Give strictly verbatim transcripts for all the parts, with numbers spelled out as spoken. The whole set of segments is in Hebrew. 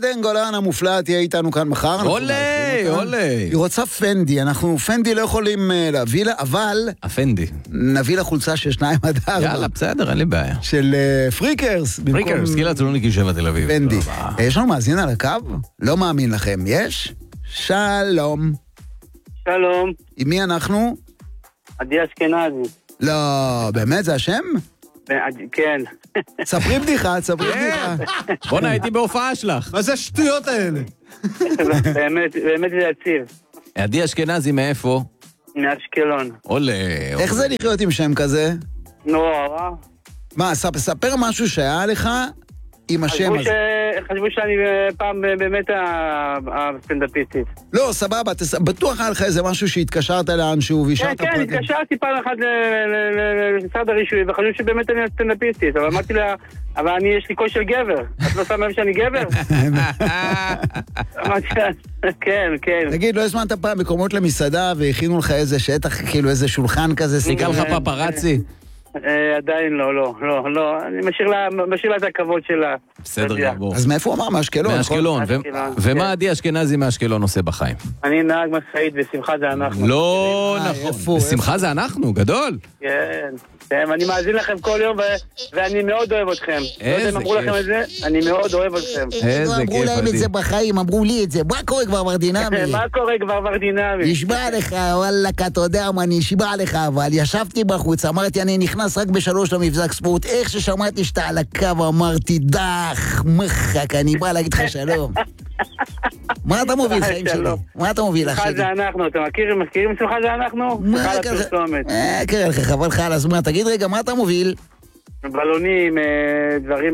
עדן גולן המופלאה תהיה איתנו כאן מחר. עולה, עולה. היא רוצה פנדי, אנחנו פנדי לא יכולים להביא לה, אבל... הפנדי. נביא לה חולצה של שניים עד ארבע. יאללה, בסדר, אין לי בעיה. של פריקרס. פריקרס, גילה צלוניקי שבע תל אביב. פנדי. יש לנו מאזין על הקו? לא מאמין לכם. יש? שלום. שלום. עם מי אנחנו? עדי אשכנזי. לא, באמת זה השם? כן. ספרי בדיחה, ספרי בדיחה. בוא'נה, הייתי בהופעה שלך. מה זה השטויות האלה? באמת, באמת זה יציב. עדי אשכנזי מאיפה? מאשקלון. עולה. איך זה לחיות עם שם כזה? נורא רע. מה, ספר משהו שהיה לך עם השם הזה. חשבו שאני פעם באמת הסטנדאפיסטית. לא, סבבה, בטוח היה לך איזה משהו שהתקשרת לאנשהו וישרת פרטים. כן, כן, התקשרתי פעם אחת למשרד הרישוי, וחשבו שבאמת אני הסטנדאפיסטית, אבל אמרתי לה, אבל אני, יש לי קול של גבר. את לא שמה לב שאני גבר? אמרתי לה, כן, כן. תגיד, לא הזמנת פעם מקומות למסעדה והכינו לך איזה שטח, כאילו איזה שולחן כזה? סיכה לך פפרצי? עדיין לא, לא, לא, לא. אני משאיר לה את הכבוד שלה. בסדר גמור. אז מאיפה הוא אמר? מאשקלון? מאשקלון. ומה עדי אשכנזי מאשקלון עושה בחיים? אני נהג משאית, ושמחה זה אנחנו. לא נכון. ושמחה זה אנחנו, גדול. כן. אני מאזין לכם כל יום, ואני מאוד אוהב אתכם. איזה כיף. אמרו לכם את זה, אני מאוד אוהב אתכם. איזה כיף. אמרו להם את זה בחיים, אמרו לי את זה. מה קורה כבר ורדינמי? מה קורה כבר ורדינמי? נשבע לך, וואלק, אתה יודע מה, נשבע לך, אבל ישבתי בחוץ, אמרתי, אני נכנס רק בשלוש למבזק ספורט, איך ששמעתי שאתה על הקו, אמרתי, דח, מחק, אני בא להגיד לך שלום. מה אתה מוביל חיים שלי? מה אתה מוביל אחי? שמחה זה אנחנו, אתם מכירים שמחה זה אנחנו? מה קרה לך, חבל לך על הזמן, תגיד רגע, מה אתה מוביל? בלונים, דברים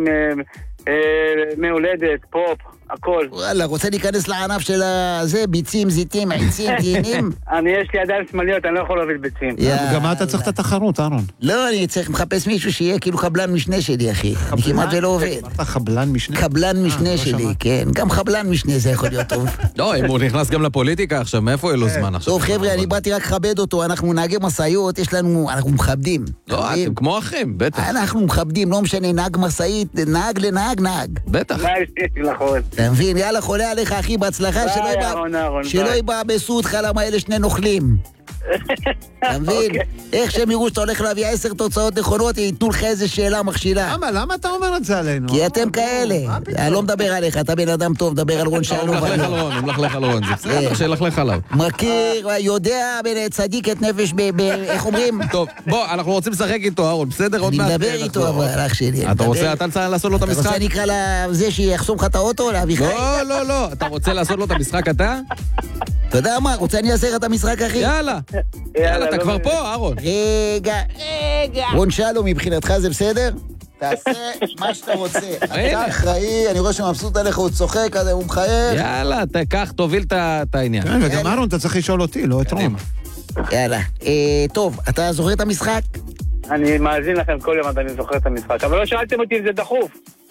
מהולדת, פופ, הכל. וואלה, רוצה להיכנס לענף של זה, ביצים, זיתים, עצים, תהינים? אני, יש לי ידיים שמאליות, אני לא יכול להוביל ביצים. גם מה אתה צריך את התחרות, אהרון? לא, אני צריך מחפש מישהו שיהיה כאילו חבלן משנה שלי, אחי. אני כמעט ולא עובד. אתה חבלן משנה? חבלן משנה שלי, כן. גם חבלן משנה זה יכול להיות טוב. לא, אם הוא נכנס גם לפוליטיקה עכשיו, מאיפה יהיה לו זמן עכשיו? טוב, חבר'ה, אני באתי רק לכבד אותו, אנחנו נהגי משאיות, יש לנו, אנחנו מכבדים. לא, אתם כמו אחים, בטח. אנחנו מכבדים, לא משנה, נהג משאית, נהג לנהג, נהג. בטח. אתה מבין, יאללה, חולה עליך, אחי, בהצלחה, שלא יבא בסוד לך, למה אלה שני נוכלים. אתה מבין? איך שהם יראו שאתה הולך להביא עשר תוצאות נכונות, ייתנו לך איזה שאלה מכשילה. למה? למה אתה אומר את זה עלינו? כי אתם כאלה. אני לא מדבר עליך, אתה בן אדם טוב, מדבר על רון שלום. הוא מלכלך על רון, הוא מלכלך על רון, זה בסדר, שילכלך עליו. מכיר, יודע, צדיק את נפש, איך אומרים? טוב, בוא, אנחנו רוצים לשחק איתו, אהרון, בסדר? אני מדבר איתו, אבל אח שלי. אתה רוצה, אתה צריך לעשות לו את המשחק? אתה רוצה נקרא לזה שיחסום לך את האוטו, להביא חיים? לא, לא, לא. אתה רוצה לעשות לו את המשחק אתה? אתה יודע מה? רוצה אני אעשה לך את המשחק, אחי? יאללה. יאללה, אתה כבר פה, אהרון. רגע, רגע. רון שלום, מבחינתך זה בסדר? תעשה מה שאתה רוצה. אתה אחראי, אני רואה שמבסוט עליך, הוא צוחק, הוא מחייך. יאללה, תקח, תוביל את העניין. כן, וגם אהרון, אתה צריך לשאול אותי, לא את רון. יאללה. טוב, אתה זוכר את המשחק? אני מאזין לכם כל יום, אני זוכר את המשחק. אבל לא שאלתם אותי אם זה דחוף.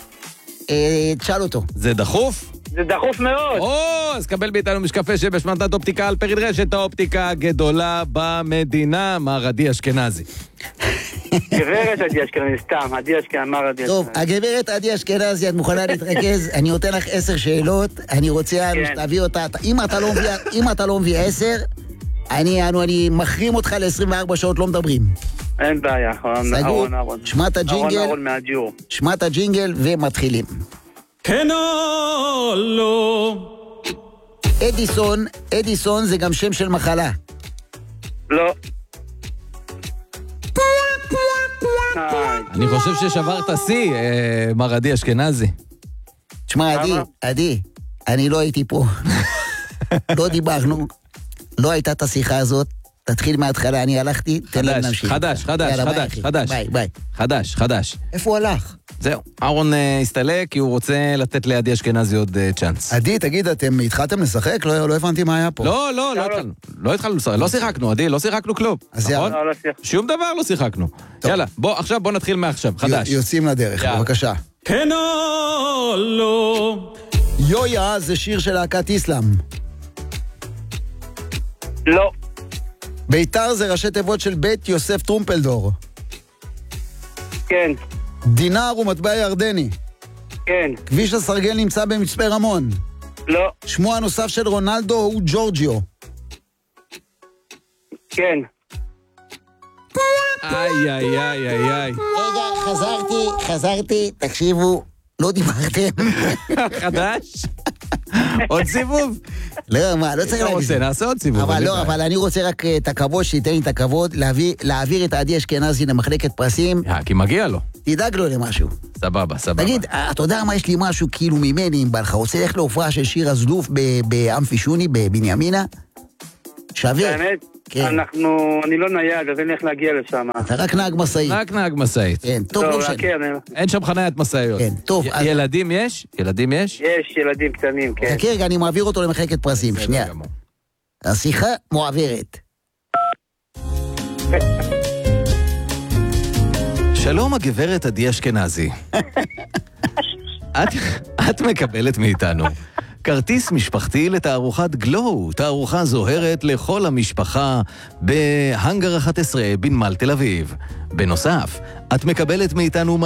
תשאל אותו. זה דחוף? זה דחוף מאוד. או, אז קבל מאיתנו משקפי שמש מתנת אופטיקה על פריד רשת האופטיקה הגדולה במדינה, מר עדי אשכנזי. גברת עדי אשכנזי, סתם, עדי אשכנזי, אמר עדי אשכנזי. טוב, הגברת עדי אשכנזי, את מוכנה להתרכז? אני נותן לך עשר שאלות, אני רוצה שתביא אותה. אם אתה לא מביא עשר, אני מחרים אותך ל-עשרים וארבע שעות, לא מדברים. אין בעיה, סגור, שמעת הג'ינגל, שמעת הג'ינגל ומתחילים. כן או לא. אדיסון, אדיסון זה גם שם של מחלה. לא. אני חושב ששברת שיא, מר עדי אשכנזי. תשמע, עדי, עדי, אני לא הייתי פה. לא דיברנו, לא הייתה את השיחה הזאת. תתחיל מההתחלה, אני הלכתי, תן להם להמשיך. חדש, חדש, חדש, חדש. ביי, ביי. חדש, חדש. איפה הוא הלך? זהו, אהרון הסתלק, כי הוא רוצה לתת לעדי אשכנזי עוד צ'אנס. עדי, תגיד, אתם התחלתם לשחק? לא הבנתי מה היה פה. לא, לא, לא התחלנו. לא התחלנו לשחק. לא שיחקנו, עדי, לא שיחקנו כלום. אז יאללה. שום דבר לא שיחקנו. יאללה, בוא, עכשיו בוא נתחיל מעכשיו, חדש. יוצאים לדרך, בבקשה. כן או לא. יויה זה שיר של להקת איסלאם. לא. ביתר זה ראשי תיבות של בית יוסף טרומפלדור. כן. דינר הוא מטבע ירדני. כן. כביש הסרגל נמצא במצפה רמון. לא. שמו הנוסף של רונלדו הוא ג'ורג'יו. כן. איי, איי, איי, איי, איי. רגע, חזרתי, חזרתי, תקשיבו, לא דיברתם. חדש? עוד סיבוב? לא, מה, לא צריך לא רוצה, להגזים. נעשה עוד סיבוב. אבל אין לי לא, בעיה. אבל אני רוצה רק את הכבוד, שתיתן לי את הכבוד, להביא- להעביר את עדי אשכנזי למחלקת פרסים, אה, כי מגיע לו. תדאג לו למשהו. סבבה, סבבה. תגיד, אתה יודע מה, יש לי משהו כאילו ממני, אם בא לך, רוצה ללכת להופעה של שיר הזלוף ב- באמפי שוני, בבנימינה? שווה. האמת, כן. אנחנו, אני לא נייד, אז אין לי איך להגיע לשם. אתה רק נהג משאית. רק נהג משאית. כן, טוב, לא, לא רק משנה. כן, אין שם חניית משאיות. כן, טוב, י- אז- ילדים יש? ילדים יש? יש ילדים קטנים, כן. חכה רגע, אני מעביר אותו למחלקת פרסים, שנייה. בסדר גמור. השיחה מועברת. שלום הגברת עדי אשכנזי. את, את מקבלת מאיתנו כרטיס משפחתי לתערוכת גלו, תערוכה זוהרת לכל המשפחה בהאנגר אחת עשרה בנמל תל אביב. בנוסף, את מקבלת מאיתנו